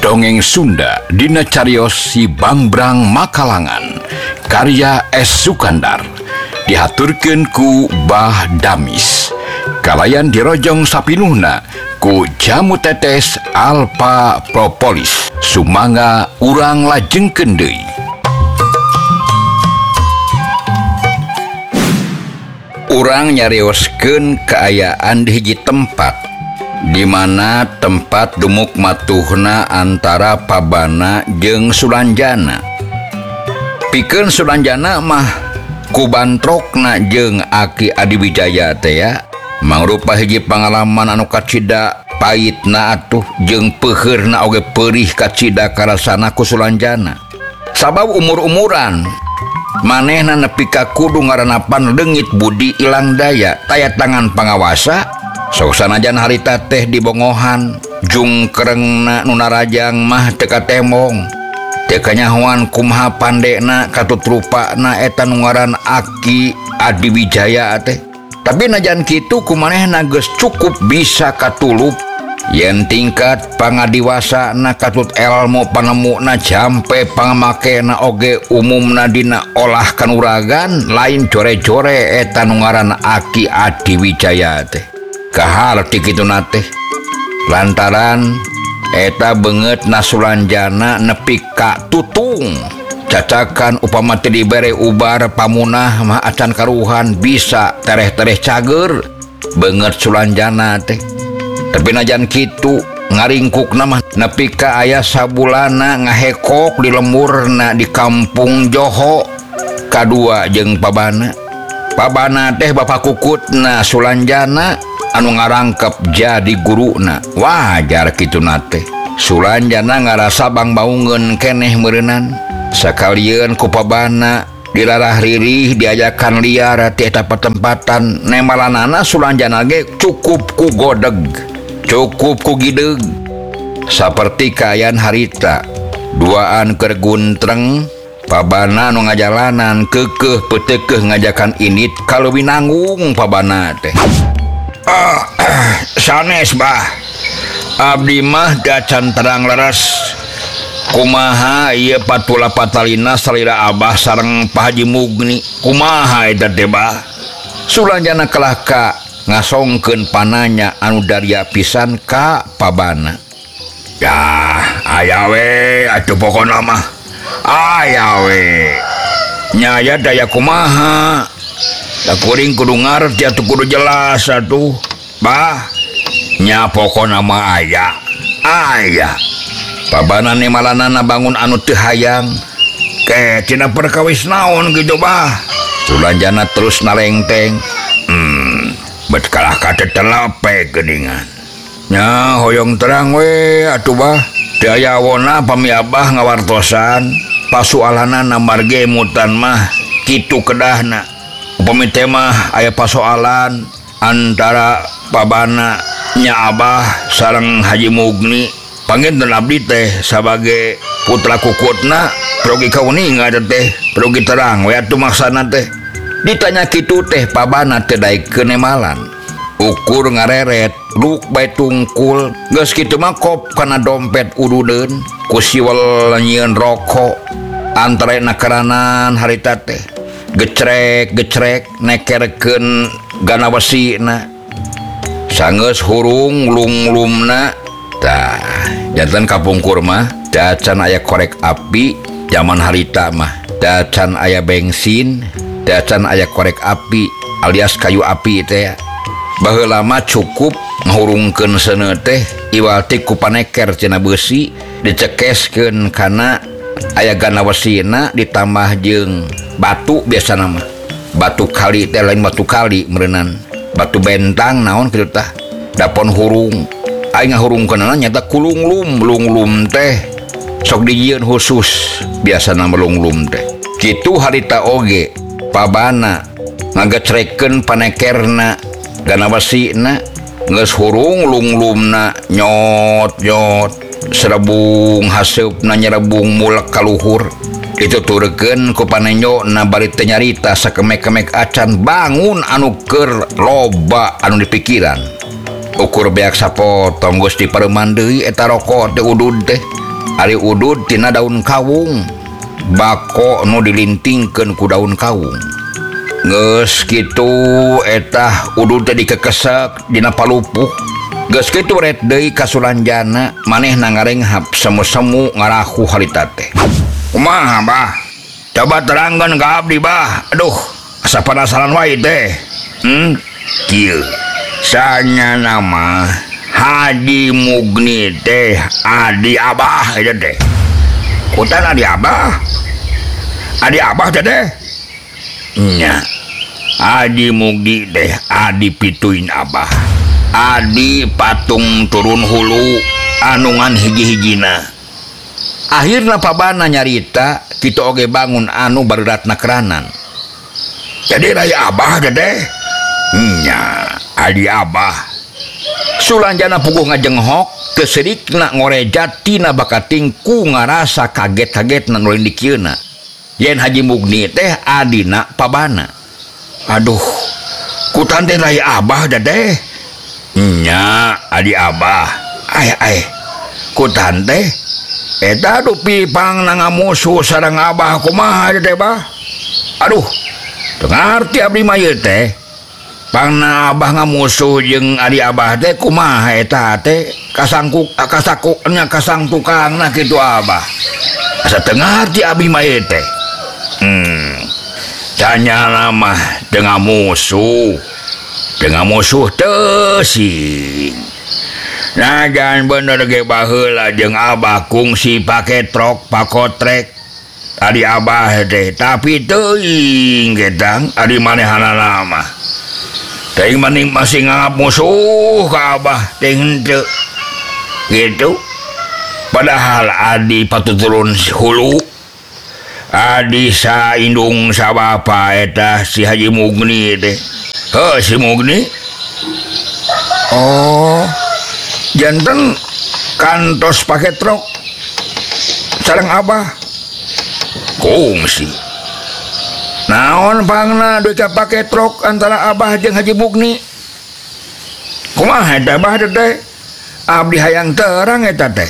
Dongeng Sunda dina cariyos Si Bangbrang Makalangan karya S. Sukandar dihaturkeun ku Bah Damis kalayan dirojong sapinuhna ku Jamu Tetes Alpha Propolis sumangga urang lajengkeun deui. Urang nyarioskeun kaayaan di hiji tempat di mana tempat dumuk matuhna antara Pabana jeung Sulanjana. Pikeun Sulanjana mah kubantrokna jeung Aki Adiwijaya teh ya mangrupa hiji pangalaman anu kacida pahitna atuh jeung peuheurna oge peurih kacida karasana ku Sulanjana. Sabab umur-umuran manehna nepi ka kudu ngaranapan leungit budi ilang daya taya tangan pangawasa sok sanajan harita teh dibongohan jungkrengna nu narajang mah teu katemong teu kanyahoan kumaha pandena katut rupana eta nu ngaran Aki Adiwijaya teh. Tapi najan kitu kumanehna geus cukup bisa katulup yen tingkat pangadiwasana katut elmu panemuna jampe pangamakena oge umumna dina olah kanuragan lain core-core eta nu ngaran Aki Adiwijaya teh. Kaharti kituna teh lantaran eta beungeutna Sulanjana nepi ka tutung cacakan upama teu dibere ubar pamunah mah acan karuhan bisa tereh-tereh cager beungeut Sulanjana teh. Tapi najan kitu ngaringkukna mah nepi ka aya sabulana ngahekok di lemurna di kampung Joho kadua jeung Pabana. Pabana teh bapa kukutna Sulanjana anu ngarangkep jadi guruna. Wajar kituna teh Sulanjana ngarasa bang baungeun keneh meureunnan sakalian ku Pabana dilarah ririh diajakan liar ti eta patempatan nemalanana Sulanjana ge cukup ku godeg cukup ku gideg saperti kaayaan harita duaan keur guntreng Pabana nu ngajalanan keukeuh peuteukeuh ngajakan init kaleuwih nanggung Pabana teh. Sanes bah abdi mah dacan terang leres kumaha ieu patula patalina salira Abah sareng Pak Haji Mugni kumaha eta teh bah. Sulanjana kelaka ngasongkeun pananya anu daria pisan ka Pabana. Yah aya we atuh pokona mah aya we nya daya kumaha da kuring kudu ngarti atuh kudu jelas atuh bah nya pokona mah aya Pabana nemalanana bangun anu teu hayang ke cenah perkawis naon kitu bah. Sulanjana terus nalengteng bet kalah katetelape geuningan nya hoyong terang we atuh bah daya wona pami Abah ngawartosan pasualanana marge mutan mah kitu kedahna upami teh mah aya pasoalan antara Pabana nya Abah sareng Haji Mugni panginten abdi teh sebagai putra kukutna progi kauningan teh progi terang we atuh maksana teh. Ditanya kitu teh Pabana teu daekeun nemalan ukur ngareret luk bae tungkul geus kitu mah kop kana dompet ududeun ku siwel nyieun rokok antarana karanan harita teh gecrek nekerkeun ganawasina sangeus hurung lung-lumna tah janten kapungkur mah dacan aya korek api zaman harita mah dacan aya bensin dacan aya korek api alias kayu api teh baheula mah cukup ngahurungkeun seuneu teh iwal ti ku paneker cenah beusi dicekeskeun kana aya ganawasina ditambah jeung batu biasana mah batu kali teh lain batu kali meureunnan batu bentang naon kitu tah dapon hurung aing ngahurungkeunna nyata kulunglum teh sok dijieun khusus biasana melunglum teh kitu harita oge Pabana ngagecrekeun panekerna ganawasina geus hurung lunglumna nyot serebung haseupna nyerebung mulek kaluhur dituturkeun ku panenjona bari teh nyarita sakemek-kemek acan bangun anu keur loba anu dipikiran ukur beak sapotong geus dipareuman deui eta rokok teh udud teh Ari udud tina daun kawung, bako nu dilintingkeun ku daun kawung. Geus kitu eta udud teh dikekesek dina palupuh. Geus kitu ret deui ka Sulanjana, manehna ngarenghap semu-semu ngarahu harita teh. Kumaha, Bah? Coba terangkeun ka abdi, Bah. Aduh, asa penasaran wae teh. Kieu. Sanyana mah Haji Mugni teh adi Abah eta teh. Kutan adi Abah? Adi Abah teh teh? Nya. Haji Mugni teh adi pituin Abah. Adi patung turun hulu anungan hiji-hijina. Akhirna pabana nyarita kitu oge bangun anu barudatna keranan. Jadi raya Abah teh teh? Nya, adi Abah. Sulanjana puguh ngajenghok keserikna ngorejat tina bakating ku ngarasa kaget-kagetna nu dikieuna. Yen Haji Mugni teh adina pabana. Aduh, kutan teh raya Abah teh teh? Nya, adi Abah. Ay, kutan teh eta dupi pang ngamusuh sareng Abah kumaha teh, Bah? Aduh, teu ngarti abdi mah ieu teh. Pangna Abah ngamusuh jeung adi Abah teh kumaha eta teh kasangtukangna kitu Abah. Asa teu ngarti abdi mah ieu teh. Canyana mah teu ngamusuh. Teu ngamusuh teu sing. Najan bener ge baheula jeung Abah kungsi pake trok pakotrek adi Abah teh, tapi teuing gedang adi manehanana mah. Teuing maning masih ngangap musuh ka Abah teh henteu. Gitu. Padahal adi patuturun hulu. Adi saindung sabapa eta si Haji Mugni teh. Heuh si Mugni? Oh. Janten kantos pake truk sareng Abah. Kungsi. Naon pangna duit pake truk antara Abah jeung Haji Mugni? Kumaha eta Abah teh? Abdi hayang terang eta teh.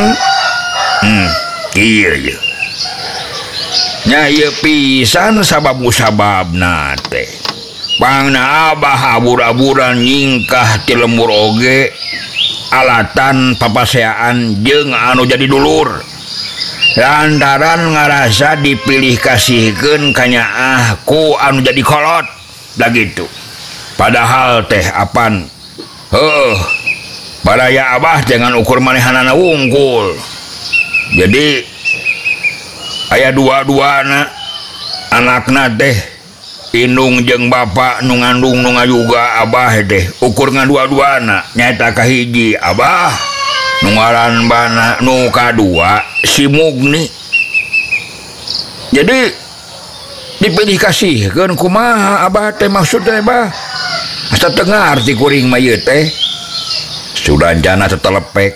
Ieu ye. Nya ieu pisan sabab-sababna teh. Pangna Abah abur-aburan nyingkah ti lembur oge alatan papaseaan jeung anu jadi dulur. Lantaran ngarasa dipilih kasihkeun ka nyaah ku anu jadi kolot da gitu. Padahal teh apan baraya Abah jangan ukur manehanana wungkul. Jadi aya dua-duana anakna teh indung jeung bapa nu ngandung nu ngajuga Abah teh ukur ngadua-duana nyaeta kahiji Abah nu ngaran bana nu kadua si Mugni. Jadi dipilih kasihkeun kumaha Abah teh maksudna Abah? Asa teu ngarti kuring mah ieu teh. Sulanjana tetelepek.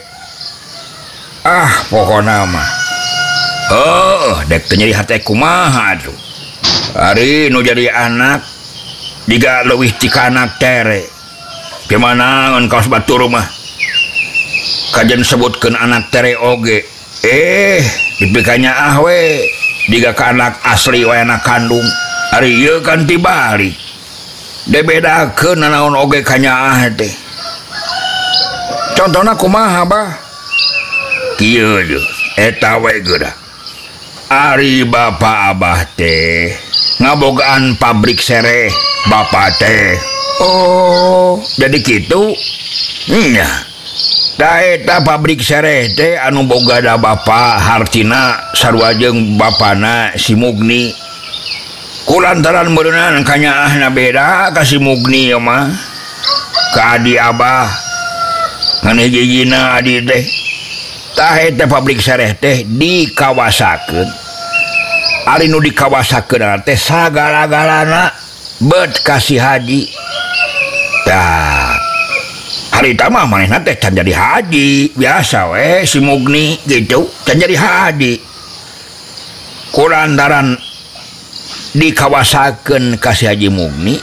Pokona mah. Dek teu nyeri hate kumaha atuh. Ari nu jadi anak diga leuwih ti anak tere. Gimana ngan kaos batur mah? Kajen sebutkeun anak tere oge. Dipikanya we diga ka anak asli we anak kandung. Ari ieu kan tibalik. Debedakeun nanaon oge ka nyaah teh. Contona kumaha Bah? Kieu je eta we geudah. Ari bapa Abah teh ngabogaan pabrik sereh bapa teh. Oh, jadi kitu? Nya. Da eta pabrik sereh teh anu boga da bapa hartina sarua jeung bapana si Mugni. Kulantaran meureunana ka nyaahna beda ka si Mugni mah. Ka adi Abah. Ngan hiji-hijina adi teh. Tah eta pabrik sereh teh dikawasakeun. Ari nu dikawasakeun teh sagala-galana beut ka si Haji. Tah harita mah manehna teh can jadi haji biasa we si Mugni gitu can jadi haji. Kulantaran dikawasakeun ka si Haji Mugni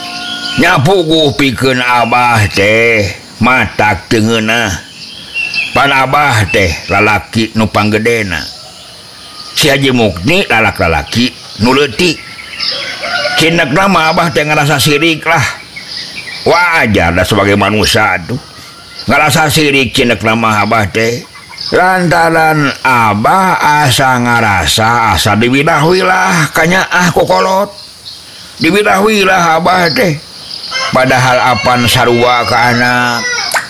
nya puguh pikeun Abah teh matak teu ngeunah. pan abah teh lalaki nu panggedena, si Haji Mukni lalaki nu leutik. Cindak nama abah teh ngerasa sirik lah, wajar dah sebagai manusia tuh ngerasa sirik cindak nama abah teh lantaran abah asa ngarasa asa dibidahui lah kanyaah kokolot, dibidahui lah abah teh padahal apan sarua ke anak.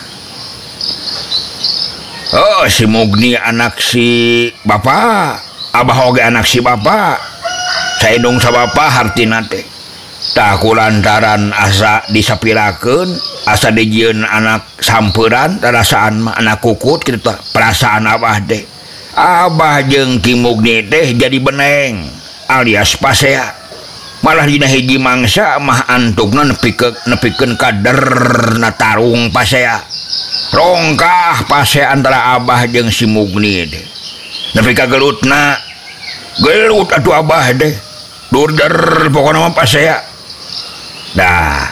Oh, si Mugni anak si bapak, abah oge anak si bapak, saindung sa bapak hartina teh tak kulantaran asa disapirakeun, asa dijieun anak samperan, rasaan mah anak kukut kitu tah perasaan abah teh. Abah jeung Ki Mugni teh jadi beneng alias pasea. Malah dina hiji mangsa mah antukna nepikeun kaderna tarung pasea. Rongkah pasea antara abah jeung si Mugni teh. Nepi ka gelutna, gelut atuh abah teh. Durder pokona mah pasea. Dah.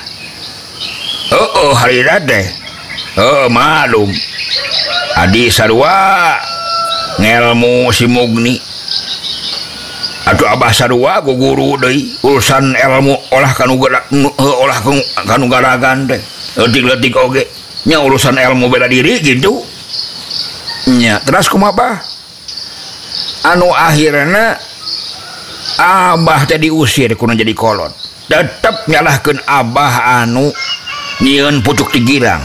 Harina teh. Malum. Adi sarua ngelmu si Mugni. Atuh abah sarua ku guru deui urusan ilmu olah kanu garagan teh. Leutik-leutik oge. Nya urusan ilmu bela diri gitu. Nya terus kumaha? Anu akhirna abah teh diusir kuna jadi kolot. Tetep nyalahkeun abah anu nyieun pucuk digirang.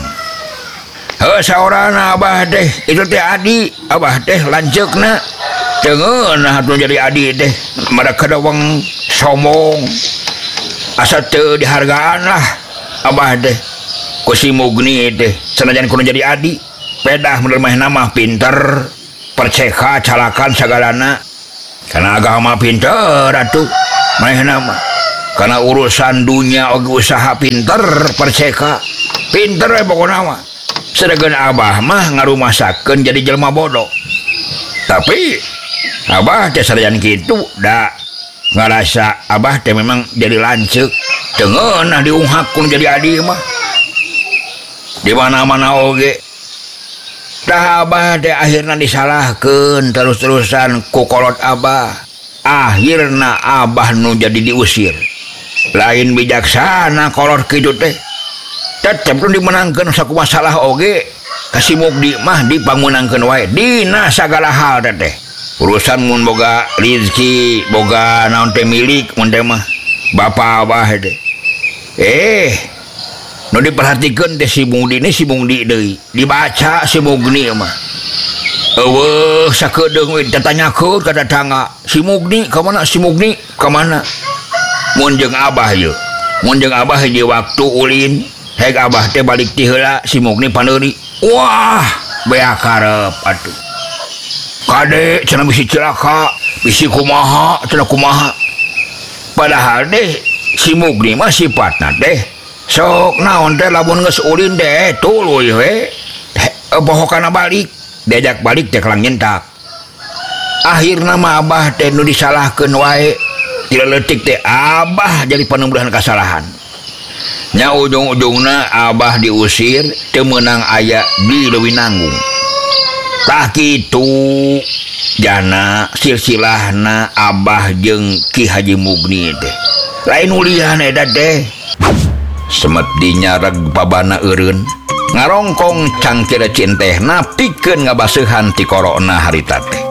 Saorana abah teh itu teh adi, abah teh lanceukna teu ngeunah atuh jadi adi teh mada kadawang sombong. Asa teu dihargaan lah abah teh ku si Mugni teh sanajan kudu jadi adi, pedah menerima nama pinter, perceka, calakan sagalana. Karena agama pinter atuh manehna mah. Karena urusan dunia oge usaha pinter, perceka, pinter we pokona mah. Sedangkan abah mah ngarumasakeun jadi jelema bodoh. Tapi abah teh sarajan kitu da ngarasa abah teh memang jadi lanceuk, teu ngeunah diunghak kun jadi adi mah. Di mana-mana oge. Tah abah teh akhirna disalahkeun terus-terusan ku kolot abah. Akhirna abah nu jadi diusir. Lain bijaksana kolot kitu teh. Tetep nu dimenangkeun saku masalah oge. Kasih Mugni mah dipangunangkeun wae dina sagala hal teh. Urusan mun boga rezeki, boga naon teh milik mun teh mah bapa abah teh. Nu diperhatikeun teh si Mugni deui. Dibaca si Mugni mah. Eueuh sakedeung we ditanyakeun ka tetangga. Si Mugni ka mana? Si Mugni ka mana? Mun jeung abah ieu. Mun jeung abah hiji waktu ulin, heg abah teh balik ti heula si Mugni paneuri. Wah, bea karep atuh. Kade cenah bisi cilaka, bisi kumaha, cenah kumaha. Padahal deh si Mugni mah sifatna teh sok naon teh lamun geus ulin teh tuluy we. Pohokana balik, diajak balik teh kelang nyentak. Akhirna mah abah teh nu disalahkeun wae. Tidak leutik teh abah jadi penumbuhan kesalahan. Nya ujung-ujungna abah diusir teu meunang aya di leuwih nanggung. Tah kitu jana silsilahna abah jeung Ki Haji Mugni teh. Lain ulihan eta teh. Semet dinyareg pabana eureun ngarongkong cangkir cintehna pikeun ngabaseuhan ti korona harita teh.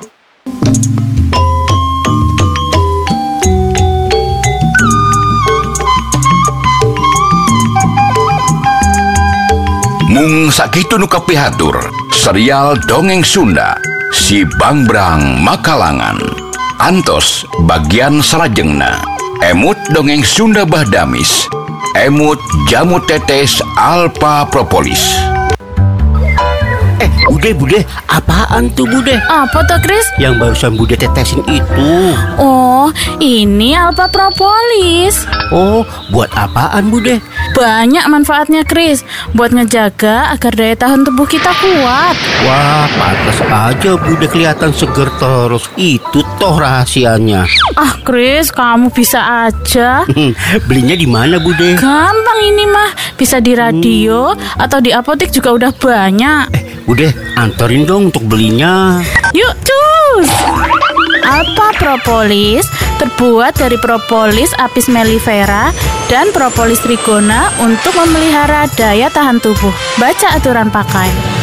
Mung sakitu nu kapihatur serial Dongeng Sunda Si Bangbrang Makalangan antos bagian salajengna emut Dongeng Sunda Bahdamis, emut Jamu Tetes Alpha Propolis. Bude, apaan tuh Bude? Apa tuh Kris? Yang barusan Bude tetesin itu. Oh, ini Alpha Propolis. Oh, buat apaan Bude? Banyak manfaatnya, Kris. Buat ngejaga agar daya tahan tubuh kita kuat. Wah, pantas aja Bude kelihatan seger terus. Itu toh rahasianya. Ah, Kris, kamu bisa aja. Belinya di mana Bude? Gampang ini mah. Bisa di radio atau di apotek juga udah banyak. Bude, anterin dong untuk belinya. Yuk, cus! Apa propolis? Terbuat dari propolis apis mellifera dan propolis trigona untuk memelihara daya tahan tubuh. Baca aturan pakai.